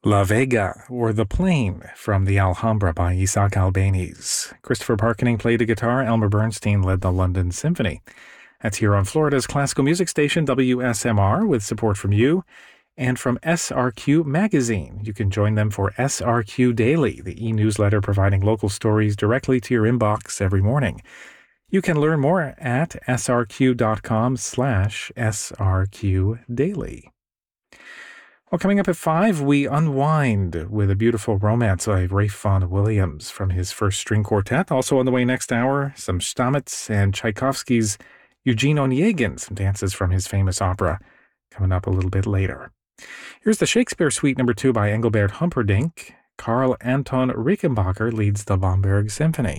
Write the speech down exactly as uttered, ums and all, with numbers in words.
La Vega, or The Plane, from the Alhambra by Isaac Albéniz. Christopher Parkening played the guitar, Elmer Bernstein led the London Symphony. That's here on Florida's classical music station, W S M R, with support from you and from S R Q Magazine. You can join them for S R Q Daily, the e-newsletter providing local stories directly to your inbox every morning. You can learn more at srq.com slash srq daily. Well, coming up at five, we unwind with a beautiful romance by Ralph Vaughan Williams from his first string quartet. Also on the way next hour, some Stamitz and Tchaikovsky's Eugene Onegin, some dances from his famous opera, coming up a little bit later. Here's the Shakespeare Suite number two by Engelbert Humperdinck. Karl Anton Rickenbacker leads the Bamberg Symphony.